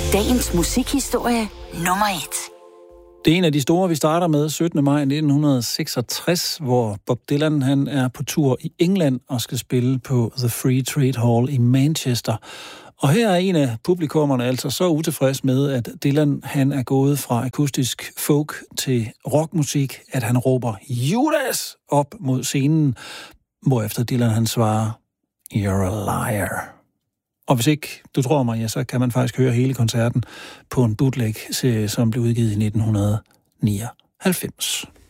Dagens musikhistorie nummer 1. Det er en af de store, vi starter med 17. maj 1966, hvor Bob Dylan han er på tur i England og skal spille på The Free Trade Hall i Manchester. Og her er en af publikummerne altså så utilfreds med, at Dylan han er gået fra akustisk folk til rockmusik, at han råber Judas op mod scenen, hvorefter Dylan han svarer, You're a liar. Og hvis ikke du tror mig, ja, så kan man faktisk høre hele koncerten på en bootleg-serie, som blev udgivet i 1999.